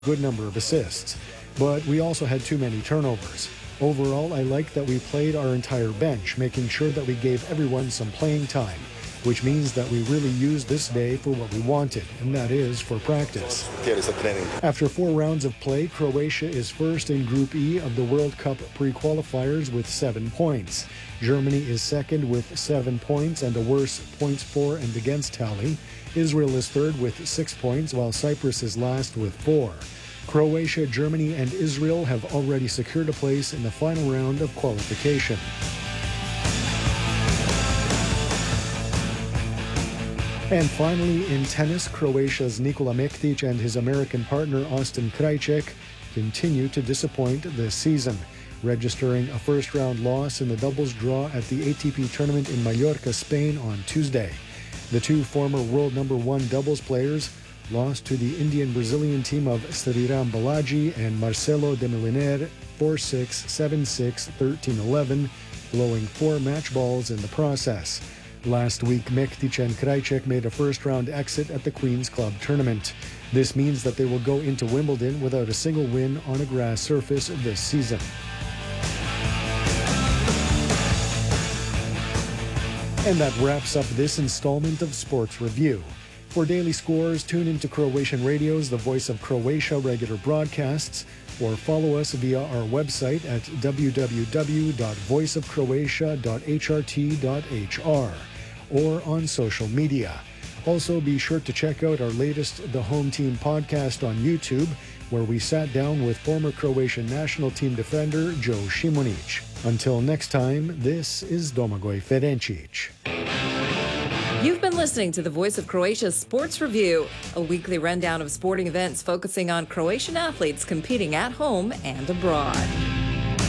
good number of assists. But we also had too many turnovers. Overall, I like that we played our entire bench, making sure that we gave everyone some playing time, which means that we really used this day for what we wanted, and that is for practice. After 4 rounds of play, Croatia is first in Group E of the World Cup pre-qualifiers with 7 points. Germany is second with 7 points and a worse points for and against tally. Israel is third with 6 points, while Cyprus is last with 4. Croatia, Germany, and Israel have already secured a place in the final round of qualification. And finally, in tennis, Croatia's Nikola Mektić and his American partner Austin Krajicek continue to disappoint this season, registering a first-round loss in the doubles draw at the ATP tournament in Mallorca, Spain on Tuesday. The two former world number 1 doubles players lost to the Indian-Brazilian team of Sriram Balaji and Marcelo de Milliner 4-6, 7-6, 13-11, blowing 4 match balls in the process. Last week, Mektić and Krajicek made a first-round exit at the Queen's Club tournament. This means that they will go into Wimbledon without a single win on a grass surface this season. And that wraps up this installment of Sports Review. For daily scores, tune into Croatian Radio's The Voice of Croatia regular broadcasts, or follow us via our website at www.voiceofcroatia.hrt.hr or on social media. Also, be sure to check out our latest The Home Team podcast on YouTube, where we sat down with former Croatian national team defender Joe Šimunić. Until next time, this is Domagoj Ferencic. You've been listening to the Voice of Croatia's Sports Review, a weekly rundown of sporting events focusing on Croatian athletes competing at home and abroad.